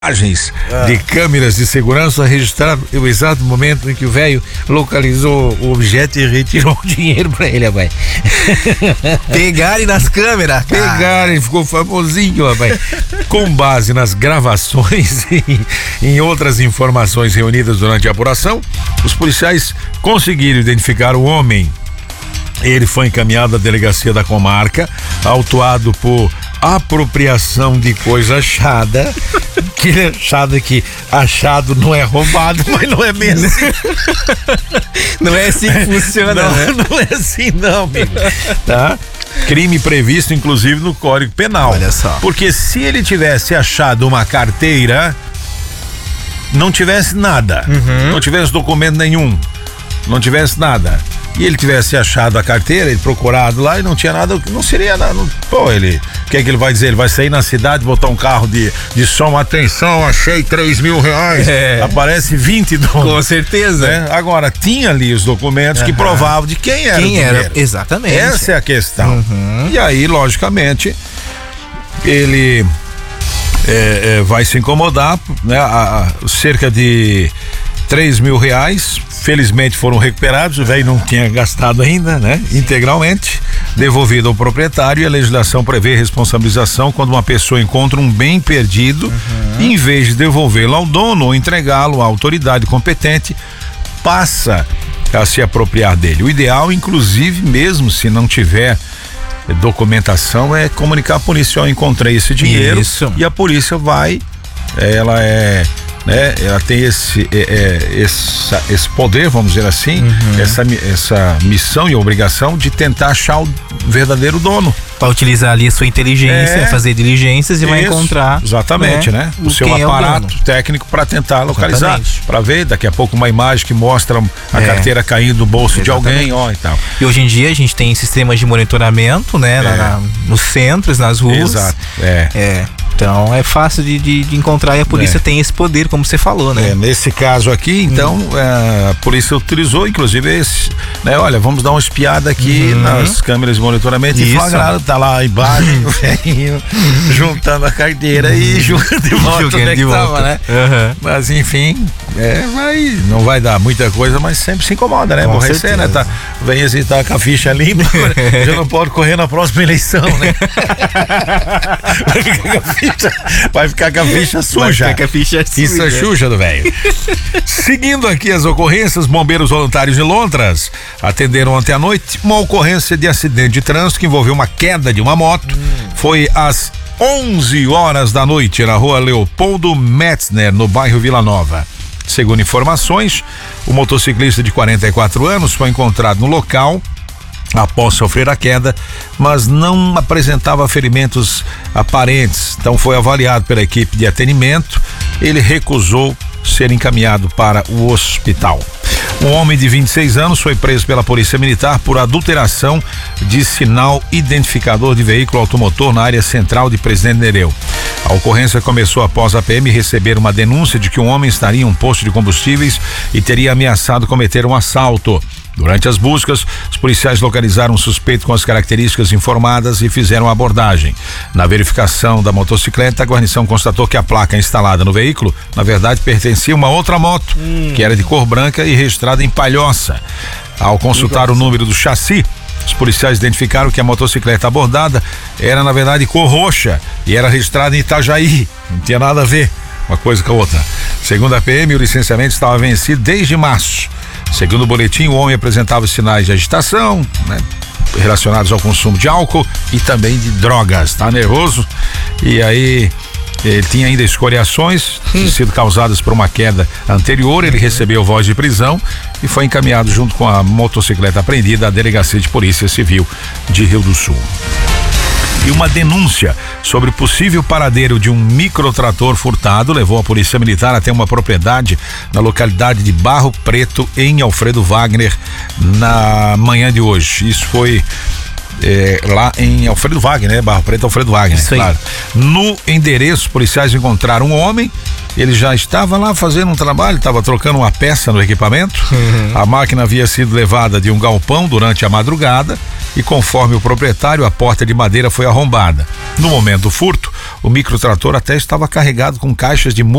Imagens de câmeras de segurança registraram o exato momento em que o velho localizou o objeto e retirou o dinheiro pra ele, rapaz. Pegarem nas câmeras, cara. Pegarem, ficou famosinho, rapaz. Com base nas gravações e em outras informações reunidas durante a apuração, os policiais conseguiram identificar o homem. Ele foi encaminhado à delegacia da comarca, autuado por apropriação de coisa achada. Que achado não é roubado, mas não é mesmo assim. Não é assim que funciona, não, né? Não é assim não, amigo. Tá? Crime previsto inclusive no Código Penal. Olha só. Porque se ele tivesse achado uma carteira, não tivesse nada, não tivesse documento nenhum, não tivesse nada, e ele tivesse achado a carteira, ele procurado lá e não tinha nada, não seria nada. Pô, ele, o que é que ele vai dizer? Ele vai sair na cidade, botar um carro de som, atenção, achei R$3.000, aparece 20 dólares. Com certeza. Né? Agora, tinha ali os documentos que provavam de quem era o dinheiro. Exatamente. Essa é a questão. E aí, logicamente, ele vai se incomodar, né? Cerca de R$3.000, felizmente foram recuperados, o velho não tinha gastado ainda, né? Integralmente, devolvido ao proprietário, e a legislação prevê responsabilização quando uma pessoa encontra um bem perdido e, em vez de devolvê-lo ao dono ou entregá-lo à autoridade competente, passa a se apropriar dele. O ideal, inclusive, mesmo se não tiver documentação, é comunicar à polícia: eu encontrei esse dinheiro. Isso. E a polícia vai, ela tem esse poder, vamos dizer assim, essa missão e obrigação de tentar achar o verdadeiro dono. Para utilizar ali a sua inteligência, fazer diligências e vai encontrar. Exatamente, né? O seu aparato técnico para tentar localizar, para ver daqui a pouco uma imagem que mostra a carteira caindo do bolso de alguém, e tal. E hoje em dia a gente tem sistemas de monitoramento, né? Nos centros, nas ruas. Exato. Então é fácil de encontrar, e a polícia tem esse poder, como você falou, né? Nesse caso aqui, então, a polícia utilizou, inclusive, né? Olha, vamos dar uma espiada aqui nas câmeras de monitoramento. E flagrado, tá lá embaixo, o velhinho juntando a carteira e jogando de volta onde é que tava, né? Mas enfim, não vai dar muita coisa, mas sempre se incomoda, né? Aborrecer, né? Vem hesitar com a ficha limpa, já não pode correr na próxima eleição, né? Vai ficar com a ficha suja. Isso é suja do velho. Seguindo aqui as ocorrências, bombeiros voluntários de Lontras atenderam ontem à noite uma ocorrência de acidente de trânsito que envolveu uma queda de uma moto. Foi às 11 horas da noite na rua Leopoldo Metzner, no bairro Vila Nova. Segundo informações, o motociclista de 44 anos foi encontrado no local após sofrer a queda, mas não apresentava ferimentos aparentes. Então foi avaliado pela equipe de atendimento. Ele recusou ser encaminhado para o hospital. Um homem de 26 anos foi preso pela Polícia Militar por adulteração de sinal identificador de veículo automotor na área central de Presidente Nereu. A ocorrência começou após a PM receber uma denúncia de que um homem estaria em um posto de combustíveis e teria ameaçado cometer um assalto. Durante as buscas, os policiais localizaram um suspeito com as características informadas e fizeram a abordagem. Na verificação da motocicleta, a guarnição constatou que a placa instalada no veículo, na verdade, pertencia a uma outra moto, que era de cor branca e registrada em Palhoça. Ao consultar o número do chassi, os policiais identificaram que a motocicleta abordada era, na verdade, cor roxa e era registrada em Itajaí. Não tinha nada a ver uma coisa com a outra. Segundo a PM, o licenciamento estava vencido desde março. Segundo o boletim, o homem apresentava sinais de agitação, né, relacionados ao consumo de álcool e também de drogas. Tá nervoso? E aí ele tinha ainda escoriações sido causadas por uma queda anterior. Ele recebeu voz de prisão e foi encaminhado junto com a motocicleta apreendida à Delegacia de Polícia Civil de Rio do Sul. E uma denúncia sobre possível paradeiro de um microtrator furtado levou a Polícia Militar até uma propriedade na localidade de Barro Preto, em Alfredo Wagner, na manhã de hoje. Isso foi lá em Alfredo Wagner, né? Barro Preto, Alfredo Wagner, isso claro. No endereço, policiais encontraram um homem. Ele já estava lá fazendo um trabalho, estava trocando uma peça no equipamento. A máquina havia sido levada de um galpão durante a madrugada e, conforme o proprietário, a porta de madeira foi arrombada. No momento do furto, O microtrator até estava carregado com caixas de